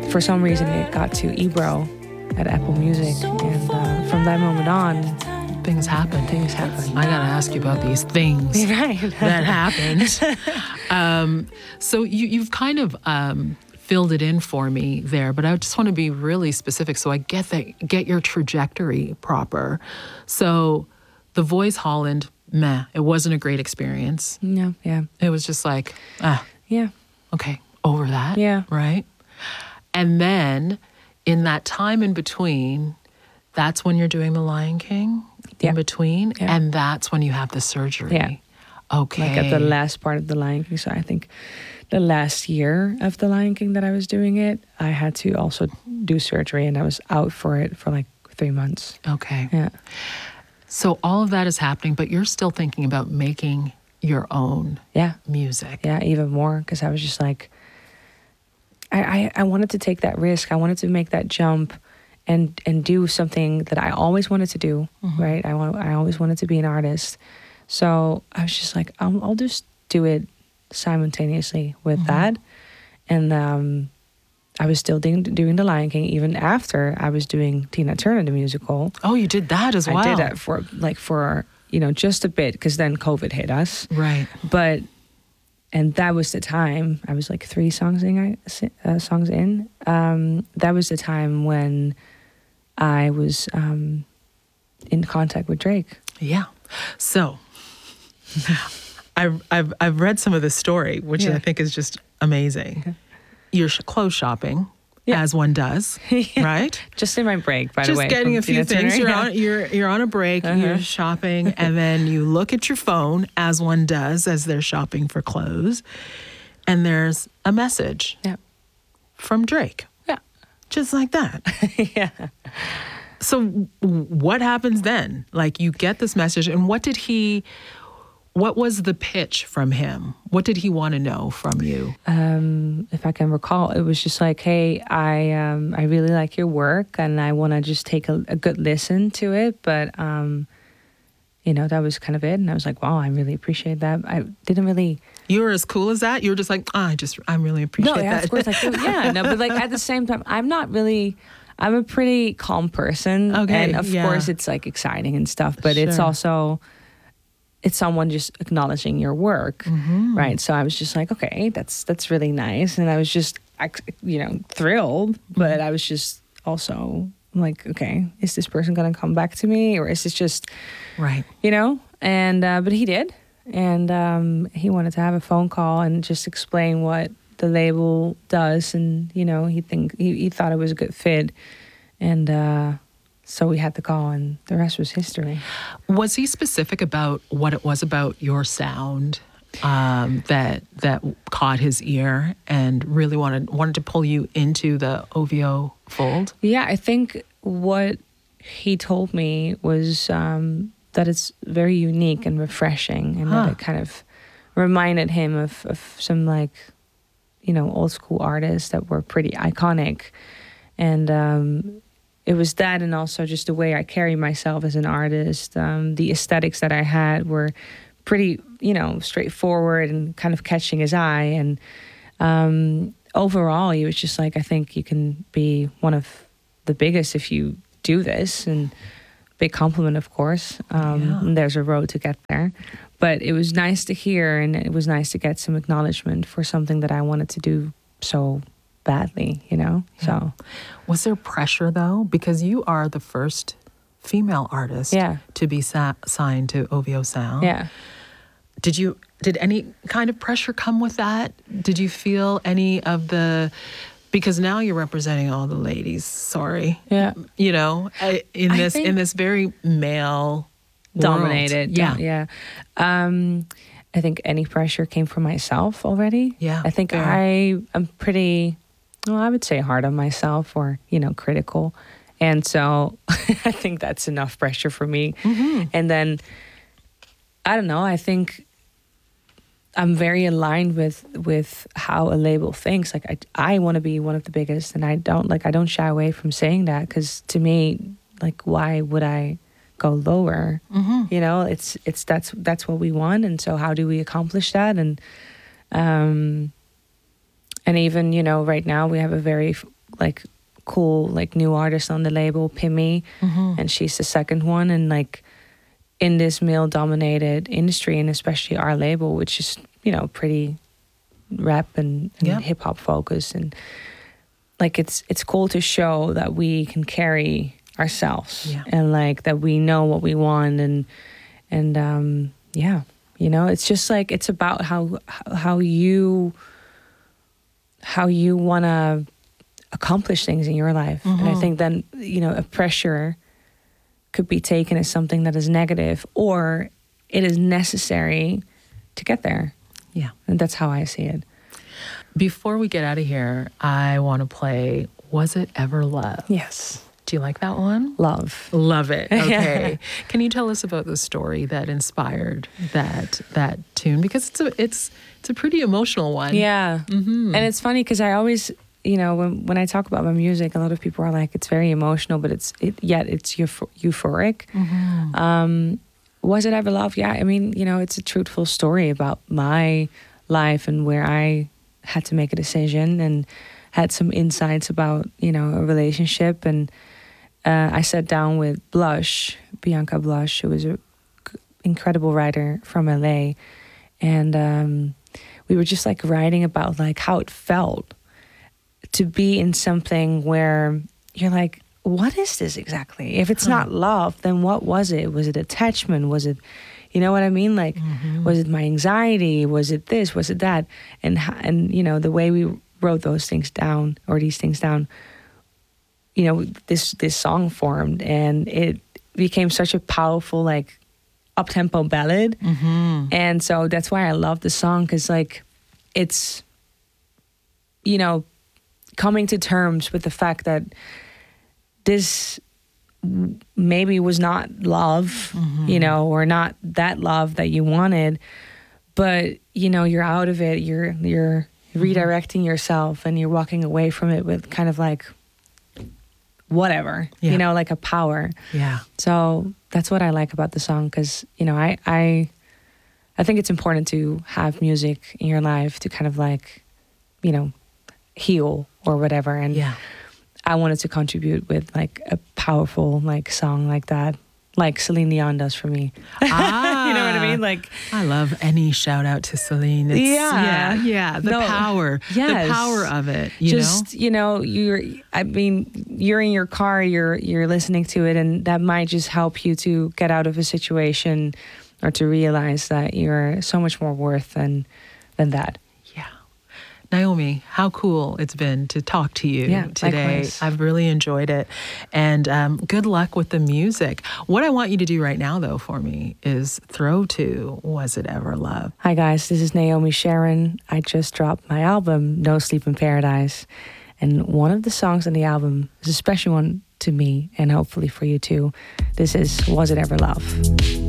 for some reason it got to Ebro at Apple Music, and from that moment on, things happened. I gotta ask you about these things right. that happened. So you've kind of filled it in for me there, but I just want to be really specific so I get your trajectory proper. So The Voice Holland, meh, it wasn't a great experience. No, yeah. It was just like, Yeah. okay, over that. Yeah. Right? And then in that time in between, that's when you're doing The Lion King in between, and that's when you have the surgery. Yeah. Okay. Like at the last part of The Lion King. So I think the last year of The Lion King that I was doing it, I had to also do surgery, and I was out for it for like 3 months. Okay. Yeah. So all of that is happening, but you're still thinking about making your own music. Yeah, even more, because I was just like, I wanted to take that risk. I wanted to make that jump and do something that I always wanted to do, right? I always wanted to be an artist. So I was just like, I'll just do it simultaneously with that. And I was still doing The Lion King even after I was doing Tina Turner, the musical. Oh, you did that as well? I did that for just a bit, because then COVID hit us. Right. And that was the time, I was like 3 songs in. That was the time when I was in contact with Drake. Yeah. So I've read some of this story, which I think is just amazing. Okay. You're clothes shopping, as one does, right? Just in my break, by the way. Just getting a few things. You're on a break, you're shopping, and then you look at your phone, as one does, as they're shopping for clothes, and there's a message from Drake. Yeah. Just like that. Yeah. So what happens then? Like, you get this message, and what was the pitch from him? What did he want to know from you? If I can recall, it was just like, hey, I really like your work, and I want to just take a good listen to it. But, that was kind of it. And I was like, wow, I really appreciate that. I didn't really... You were as cool as that? You were just like, I really appreciate that. No, of course. But like at the same time, I'm a pretty calm person. Okay, and of course it's like exciting and stuff, but it's also... It's someone just acknowledging your work, right? So I was just like, okay, that's really nice. And I was just, thrilled, but I was just also like, okay, is this person going to come back to me? Or is this just, right? And, but he did. And he wanted to have a phone call and just explain what the label does. And, he thought it was a good fit. And, so we had the call, and the rest was history. Was he specific about what it was about your sound that caught his ear and really wanted to pull you into the OVO fold? Yeah, I think what he told me was that it's very unique and refreshing, and that it kind of reminded him of some old school artists that were pretty iconic, and it was that, and also just the way I carry myself as an artist. The aesthetics that I had were pretty, straightforward and kind of catching his eye. And overall, he was just like, I think you can be one of the biggest if you do this. And big compliment, of course. And there's a road to get there. But it was nice to hear, and it was nice to get some acknowledgement for something that I wanted to do so badly, So was there pressure though, because you are the first female artist to be signed to OVO Sound? Did any kind of pressure come with that? Did you feel any of because now you're representing all the ladies, in this very male dominated world. I think any pressure came from myself already. I think I am pretty, I would say hard on myself, or, critical. And so I think that's enough pressure for me. And then, I don't know, I think I'm very aligned with how a label thinks. Like, I want to be one of the biggest, and I don't shy away from saying that, because to me, like, why would I go lower? It's that's what we want, and so how do we accomplish that? And even right now we have a very like cool like new artist on the label, Pimmy, and she's the second one. And like in this male-dominated industry, and especially our label, which is, you know, pretty rap and hip hop focused, and like it's cool to show that we can carry ourselves and like that we know what we want, and you know, it's just like it's about how you want to accomplish things in your life. And I think then, you know, a pressure could be taken as something that is negative, or it is necessary to get there. Yeah. And that's how I see it. Before we get out of here, I want to play Was It Ever Love? Yes. Do you like that one? Love it. Okay. Can you tell us about the story that inspired that tune? Because it's a pretty emotional one. Yeah. And it's funny because I always, you know, when I talk about my music, a lot of people are like, it's very emotional, but it's euphoric. Was It Ever Love? Yeah, I mean, you know, it's a truthful story about my life and where I had to make a decision and had some insights about, you know, a relationship. And I sat down with Blush, Bianca Blush, who was an incredible writer from LA. And we were just like writing about like how it felt to be in something where you're like, what is this exactly? If it's not love, then what was it? Was it attachment? Was it, you know what I mean? Like, was it my anxiety? Was it this? Was it that? And you know, the way we wrote these things down, you know, this song formed, and it became such a powerful, like, up-tempo ballad. And so that's why I love the song, because like it's, you know, coming to terms with the fact that this maybe was not love, you know, or not that love that you wanted, but you know, you're out of it, you're redirecting yourself, and you're walking away from it with kind of like whatever, you know, like a power. Yeah. So that's what I like about the song, because, you know, I think it's important to have music in your life to kind of like, you know, heal or whatever. And I wanted to contribute with like a powerful like song like that, like Celine Dion does for me. You know what I mean? Like, I love any shout out to Celine. It's, the power of it. You know, you're in your car, you're listening to it, and that might just help you to get out of a situation or to realize that you're so much more worth than that. Naomi, how cool it's been to talk to you today. Likewise. I've really enjoyed it. And good luck with the music. What I want you to do right now, though, for me is throw to Was It Ever Love? Hi, guys. This is Naomi Sharon. I just dropped my album, No Sleep in Paradise. And one of the songs on the album is a special one to me, and hopefully for you too. This is Was It Ever Love?